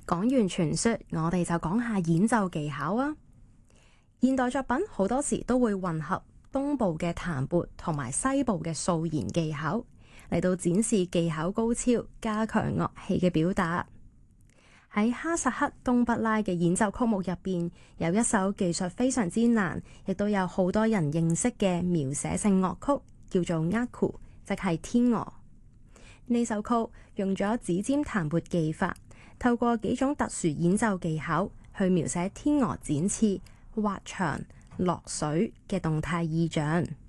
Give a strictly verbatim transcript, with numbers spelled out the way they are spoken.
講完傳說，我哋就講下演奏技巧啊。現代作品好多時都會混合東部嘅彈撥同埋西部嘅掃弦技巧，嚟到展示技巧高超，加強樂器嘅表達。喺哈薩克東北拉嘅演奏曲目入邊，有一首技術非常之難，亦都有好多人認識嘅描寫性樂曲，叫做阿庫，即係天鵝。呢首曲用咗指尖彈撥技法，透過幾種特殊演奏技巧去描寫天鵝展翅、滑翔、落水嘅動態意象。